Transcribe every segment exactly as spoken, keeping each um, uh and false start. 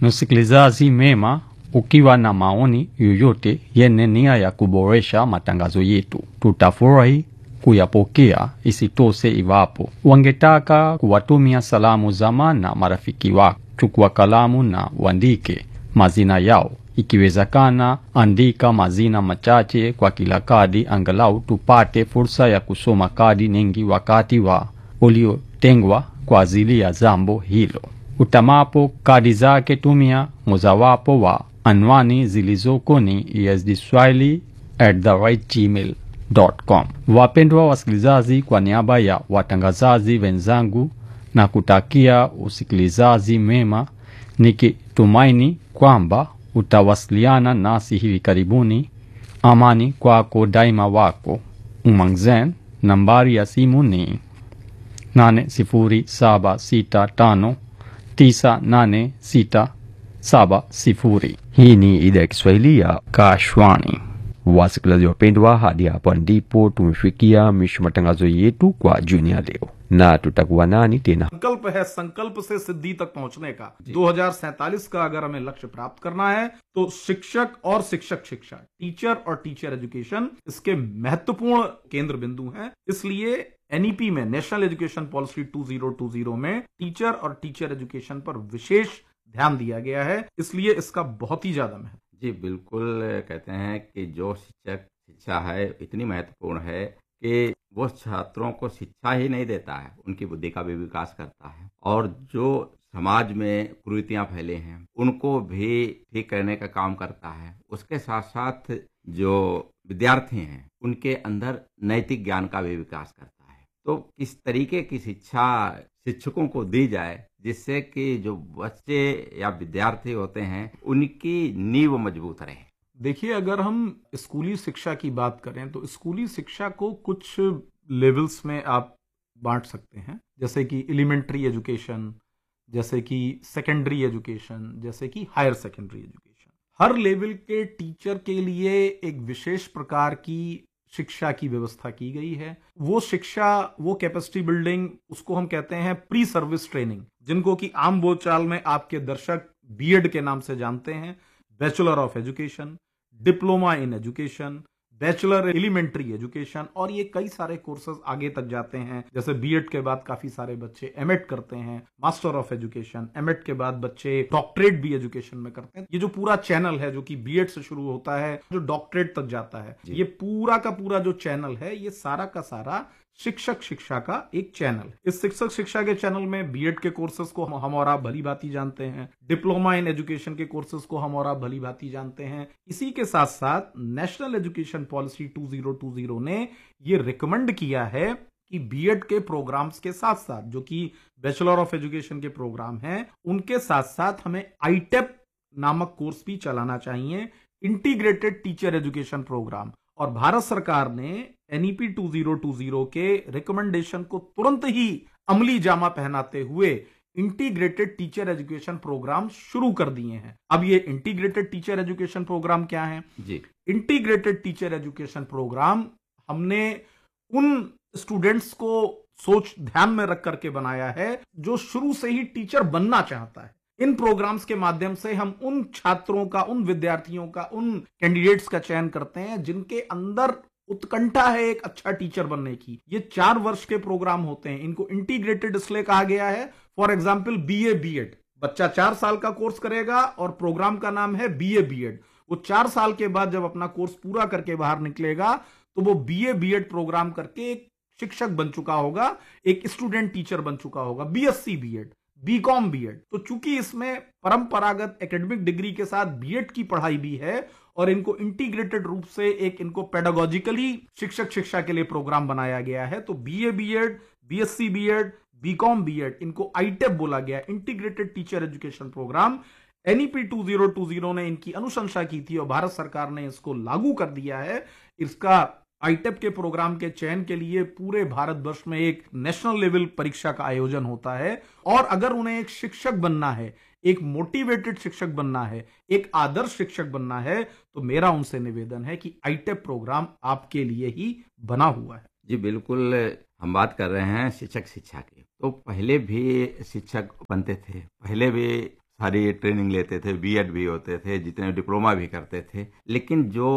Msikilizaji mema, ukiwa na maoni yoyote yenye nia ya kuboresha matangazo yetu, tutafurahi kuyapokea. Isitoshe, iwapo wangetaka kuwatumia salamu zama na marafiki wako, chukua kalamu na uandike mazina yao. Ikiwezekana, andika mazina machache kwa kila kadi, angalau tupate fursa ya kusoma kadi nyingi wakati wa uliotengwa kwa ajili ya jambo hilo. Utamapo kadi zake, tumia mojawapo wa anwani zilizoko ni e s d swahili at the right gmail dot com. Wapendwa wasikilizaji, kwa niaba ya watangazaji wenzangu na kutakia usikilizaji mema, nikitumaini kwamba utawasiliana nasi hivi karibuni. Amani kwako daima, wako Umangzen. Nambari ya simu ni nane zero saba sita tano tisa nane sita saba sifuri. Hii ni idhaa ya Kiswahili ya Kashwani. Wasikilizaji wapendwa, hadi hapa ndipo tumefikia mwisho matangazo yetu kwa jioni ya leo, na tutakuwa nani tena. संकल्प है संकल्प से सिद्धि तक पहुंचने का। दो हज़ार सैंतालीस का अगर हमें लक्ष्य प्राप्त करना है तो शिक्षक और शिक्षक शिक्षा, टीचर और टीचर एजुकेशन इसके महत्वपूर्ण केंद्र बिंदु हैं। इसलिए एनईपी में, नेशनल एजुकेशन पॉलिसी दो हज़ार बीस में टीचर और टीचर एजुकेशन पर विशेष ध्यान दिया गया है। इसलिए इसका बहुत ही ज्यादा महत्व। जी बिल्कुल, कहते हैं कि जो शिक्षक शिक्षा है इतनी महत्वपूर्ण है कि वो छात्रों को शिक्षा ही नहीं देता है, उनकी बुद्धि का भी विकास करता है, और जो समाज में कुरीतियां फैले हैं उनको भी ठीक करने का काम करता है। उसके साथ साथ जो विद्यार्थी हैं उनके अंदर नैतिक ज्ञान का भी विकास करता है। तो किस तरीके की शिक्षा शिक्षकों को दी जाए जिससे कि जो बच्चे या विद्यार्थी होते हैं उनकी नींव मजबूत रहे। देखिए, अगर हम स्कूली शिक्षा की बात करें तो स्कूली शिक्षा को कुछ लेवल्स में आप बांट सकते हैं, जैसे कि एलिमेंट्री एजुकेशन, जैसे कि सेकेंडरी एजुकेशन, जैसे कि हायर सेकेंडरी एजुकेशन। हर लेवल के टीचर के लिए एक विशेष प्रकार की शिक्षा की व्यवस्था की गई है। वो शिक्षा, वो कैपेसिटी बिल्डिंग, उसको हम कहते हैं प्री सर्विस ट्रेनिंग, जिनको कि आम बोलचाल में आपके दर्शक बीएड के नाम से जानते हैं। Bachelor of education, diploma in education, bachelor elementary education, और ये कई सारे कोर्सेज आगे तक जाते हैं। जैसे बीएड के बाद काफी सारे बच्चे एमएड करते हैं, मास्टर ऑफ एजुकेशन। एमएड के बाद बच्चे डॉक्टरेट भी एजुकेशन में करते हैं। ये जो पूरा चैनल है जो कि बीएड से शुरू होता है, जो डॉक्टरेट तक जाता है, ये पूरा का पूरा जो चैनल है, ये सारा का सारा शिक्षक शिक्षा का एक चैनल। इस शिक्षक शिक्षा के चैनल में बीएड के कोर्सेज को हम और आप भली भांति जानते हैं, डिप्लोमा इन एजुकेशन के कोर्सेज को हम और आप भली भांति जानते हैं। इसी के साथ साथ नेशनल एजुकेशन पॉलिसी दो हज़ार बीस ने ये रिकमेंड किया है कि बीएड के प्रोग्राम्स के साथ साथ, जो कि बैचलर ऑफ एजुकेशन के प्रोग्राम हैं, उनके साथ साथ हमें आईटेप नामक कोर्स भी चलाना चाहिए, इंटीग्रेटेड टीचर एजुकेशन प्रोग्राम। और भारत सरकार ने एनईपी दो हज़ार बीस के रिकमेंडेशन को तुरंत ही अमली जामा पहनाते हुए इंटीग्रेटेड टीचर एजुकेशन प्रोग्राम शुरू कर दिए हैं। अब ये इंटीग्रेटेड टीचर एजुकेशन प्रोग्राम क्या है? जी, इंटीग्रेटेड टीचर एजुकेशन प्रोग्राम हमने उन स्टूडेंट्स को सोच ध्यान में रख करके बनाया है जो शुरू से ही टीचर बनना चाहता है। इन प्रोग्राम्स के माध्यम से हम उन छात्रों का, उन विद्यार्थियों का, उन कैंडिडेट्स का चयन करते हैं जिनके अंदर उत्कंठा है एक अच्छा टीचर बनने की। ये चार वर्ष के प्रोग्राम होते हैं। इनको इंटीग्रेटेड इसलिए कहा गया है, फॉर एग्जाम्पल बीए बीएड, बच्चा चार साल का कोर्स करेगा और प्रोग्राम का नाम है बीए बीएड। वो चार साल के बाद जब अपना कोर्स पूरा करके बाहर निकलेगा तो वो बीए बीएड प्रोग्राम करके एक शिक्षक बन चुका होगा, एक स्टूडेंट टीचर बन चुका होगा। BSc BEd, BCom BEd. तो चूंकि इसमें परंपरागत एकेडमिक डिग्री के साथ बीएड की पढ़ाई भी है और इनको इंटीग्रेटेड रूप से एक इनको पेडागोजिकली शिक्षक शिक्षा के लिए प्रोग्राम बनाया गया है, तो BA BEd, BSc BEd, BCom BEd, इनको आईटेप बोला गया, integrated teacher education programme. NEP दो हज़ार बीस ने इनकी अनुशंसा की थी और भारत सरकार ने इसको लागू कर दिया है। इसका आईटेप के प्रोग्राम के चयन के लिए पूरे भारतवर्ष में एक नेशनल लेवल परीक्षा का आयोजन होता है। और अगर उन्हें एक शिक्षक बनना है, एक मोटिवेटेड शिक्षक बनना है, एक आदर्श शिक्षक बनना है, तो मेरा उनसे निवेदन है कि आईटेप प्रोग्राम आपके लिए ही बना हुआ है। जी बिल्कुल, हम बात कर रहे हैं शिक्षक शिक्षा की। तो पहले भी शिक्षक बनते थे, पहले भी सारी ट्रेनिंग लेते थे, बीएड भी होते थे, जितने डिप्लोमा भी करते थे। लेकिन जो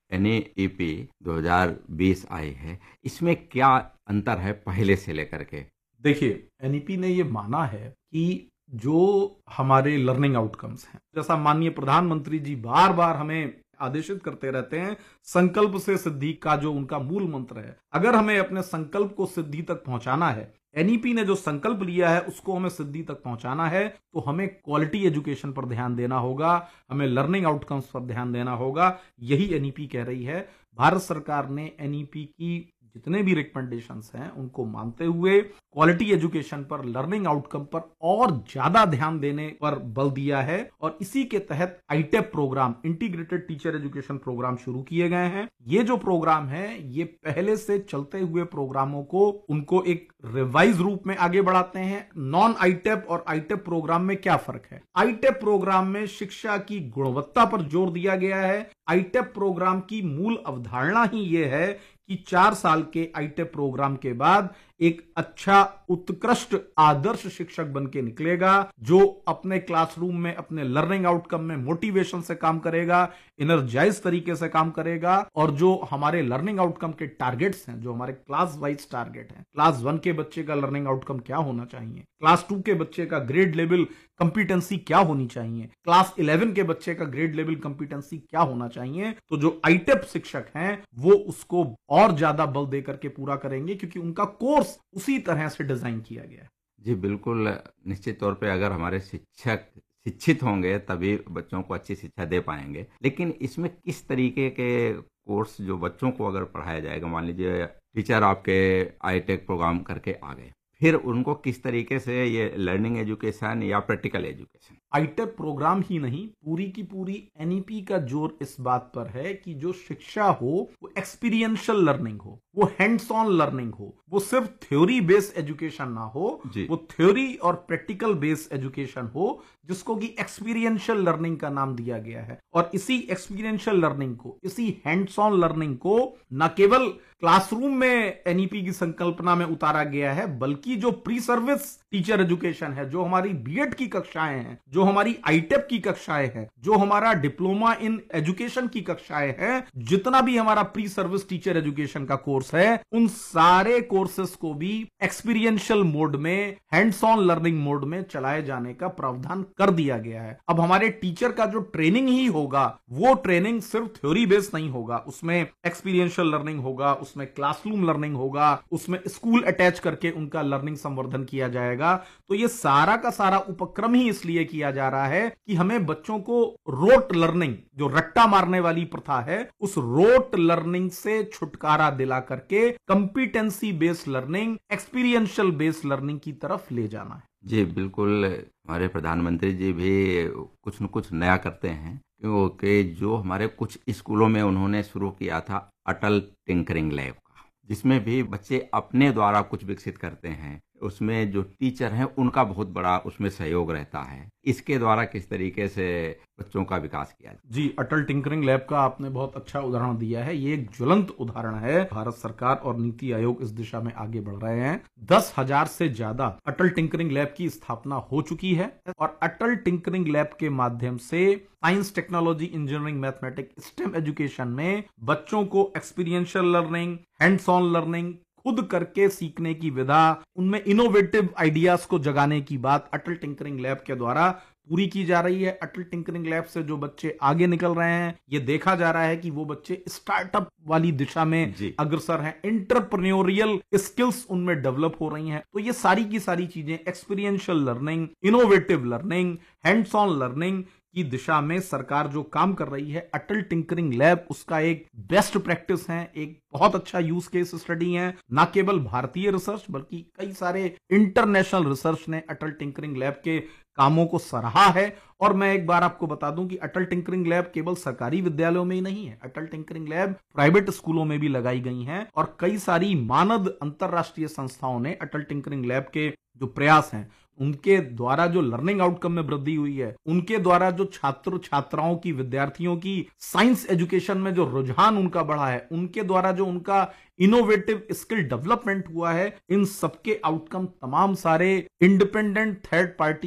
एनईपी दो हज़ार बीस आई है, इसमें क्या अंतर है पहले से लेकर के? देखिए, एनईपी ने ये माना है कि जो हमारे लर्निंग आउटकम्स हैं, जैसा माननीय प्रधानमंत्री जी बार बार हमें आदेशित करते रहते हैं, संकल्प से सिद्धि का जो उनका मूल मंत्र है, अगर हमें अपने संकल्प को सिद्धि तक पहुंचाना है, एनईपी ने जो संकल्प लिया है उसको हमें सिद्धि तक पहुंचाना है, तो हमें क्वालिटी एजुकेशन पर ध्यान देना होगा, हमें लर्निंग आउटकम्स पर ध्यान देना होगा। यही एनईपी कह रही है। भारत सरकार ने एनईपी की जितने भी रिकमेंडेशंस हैं उनको मानते हुए क्वालिटी एजुकेशन पर, लर्निंग आउटकम पर और ज्यादा ध्यान देने पर बल दिया है, और इसी के तहत आईटेप programme, integrated teacher education programme शुरू किए गए हैं। ये जो प्रोग्राम है, ये पहले से चलते हुए प्रोग्रामों को उनको एक रिवाइज रूप में आगे बढ़ाते हैं। नॉन आईटेप और आईटेप प्रोग्राम में क्या फर्क है? आईटेप प्रोग्राम में शिक्षा की गुणवत्ता पर जोर दिया गया है। आईटेप प्रोग्राम की मूल अवधारणा ही यह है कि चार साल के आईटेप प्रोग्राम के बाद एक अच्छा उत्कृष्ट आदर्श शिक्षक बन के निकलेगा, जो अपने क्लासरूम में अपने लर्निंग आउटकम में मोटिवेशन से काम करेगा, एनर्जाइज तरीके से काम करेगा, और जो हमारे लर्निंग आउटकम के टारगेट्स हैं, जो हमारे क्लास वाइज टारगेट हैं, क्लास वन के बच्चे का लर्निंग आउटकम क्या होना चाहिए, क्लास टू के बच्चे का ग्रेड लेवल कंपिटेंसी क्या होनी चाहिए, क्लास इलेवन के बच्चे का ग्रेड लेवल कंपिटेंसी क्या होना चाहिए, तो जो आईटेप शिक्षक हैं वो उसको और ज्यादा बल देकर के पूरा करेंगे, क्योंकि उनका कोर्स उसी तरह से डिजाइन किया गया है। जी बिल्कुल, निश्चित तौर पे अगर हमारे शिक्षक शिक्षित होंगे तभी बच्चों को अच्छी शिक्षा दे पाएंगे। लेकिन इसमें किस तरीके के कोर्स जो बच्चों को अगर पढ़ाया जाएगा, मान लीजिए टीचर आपके आईटेक प्रोग्राम करके आ गए, फिर उनको किस तरीके से ये लर्निंग एजुकेशन या प्रैक्टिकल एजुकेशन? आईटेप प्रोग्राम ही नहीं, पूरी की पूरी एनईपी का जोर इस बात पर है कि जो शिक्षा हो वो एक्सपीरियंशियल लर्निंग हो, वो हैंड्स ऑन लर्निंग हो, वो सिर्फ थ्योरी बेस्ड एजुकेशन ना हो, वो थ्योरी और प्रैक्टिकल बेस्ड एजुकेशन हो, जिसको कि एक्सपीरियंशियल लर्निंग का नाम दिया गया है। और इसी एक्सपीरियंशियल लर्निंग को, इसी हैंड्स ऑन लर्निंग को न केवल क्लासरूम में एनईपी की संकल्पना में उतारा गया है, बल्कि जो प्री सर्विस टीचर एजुकेशन है, जो हमारी बीएड की कक्षाएं हैं, जो हमारी आईटेप की कक्षाएं हैं, जो हमारा डिप्लोमा इन एजुकेशन की कक्षाएं हैं, जितना भी हमारा प्री सर्विस टीचर एजुकेशन का कोर्स है, उन सारे कोर्सेस को भी एक्सपीरियंशियल मोड में, हैंड्स ऑन लर्निंग मोड में चलाए जाने का प्रावधान कर दिया गया है। अब हमारे टीचर का जो ट्रेनिंग ही होगा, वो ट्रेनिंग सिर्फ थ्योरी बेस्ड नहीं होगा, उसमें एक्सपीरियंशियल लर्निंग होगा, उसमें क्लासरूम लर्निंग होगा, उसमें स्कूल अटैच करके उनका लर्निंग संवर्धन किया जाएगा। तो ये सारा का सारा उपक्रम ही इसलिए किया जा रहा है कि हमें बच्चों को रोट लर्निंग, जो रट्टा मारने वाली प्रथा है, उस रोट लर्निंग से छुटकारा दिला करके competency based learning, experiential based learning की तरफ ले जाना है। जी बिल्कुल, हमारे प्रधानमंत्री जी भी कुछ न कुछ नया करते हैं, क्योंकि जो हमारे कुछ स्कूलों में उन्होंने शुरू किया था अटल टिंकरिंग लैब का, जिसमें भी बच्चे अपने द्वारा कुछ विकसित करते हैं। उसमें जो टीचर हैं उनका बहुत बड़ा उसमें सहयोग रहता है। इसके द्वारा किस तरीके से बच्चों का विकास किया जाए? जी, अटल टिंकरिंग लैब का आपने बहुत अच्छा उदाहरण दिया है। ये एक ज्वलंत उदाहरण है। भारत सरकार और नीति आयोग इस दिशा में आगे बढ़ रहे हैं। दस हजार से ज्यादा अटल टिंकरिंग लैब की स्थापना हो चुकी है, और अटल टिंकरिंग लैब के माध्यम से science, technology, engineering, mathematics, stem education में बच्चों को experiential learning, hands on learning, खुद करके सीखने की विधा, उनमें इनोवेटिव आइडियाज को जगाने की बात अटल टिंकरिंग लैब के द्वारा पूरी की जा रही है। अटल टिंकरिंग लैब से जो बच्चे आगे निकल रहे हैं, ये देखा जा रहा है कि वो बच्चे स्टार्टअप वाली दिशा में अग्रसर हैं, एंटरप्रेन्योरियल स्किल्स उनमें डेवलप हो रही हैं। तो ये सारी की सारी चीजें experiential learning, innovative learning, hands on learning की दिशा में सरकार जो काम कर रही है, अटल टिंकरिंग लैब उसका एक बेस्ट प्रैक्टिस है, एक बहुत अच्छा यूज केस स्टडी है। ना केवल भारतीय रिसर्च बल्कि कई सारे इंटरनेशनल रिसर्च ने अटल टिंकरिंग लैब के कामों को सराहा है। और मैं एक बार आपको बता दूं कि अटल टिंकरिंग लैब केवल सरकारी विद्यालयों में ही नहीं है, अटल टिंकरिंग लैब प्राइवेट स्कूलों में भी लगाई गई हैं, और कई सारी मानद अंतरराष्ट्रीय संस्थाओं ने अटल टिंकरिंग लैब के जो प्रयास हैं, उनके द्वारा जो लर्निंग आउटकम में वृद्धि हुई है, उनके द्वारा जो छात्र छात्राओं की, विद्यार्थियों की साइंस एजुकेशन में जो रुझान उनका बढ़ा है, उनके द्वारा जो उनका इनोवेटिव स्किल डेवलपमेंट हुआ है, इन सबके आउटकम तमाम सारे इंडिपेंडेंट थर्ड पार्टी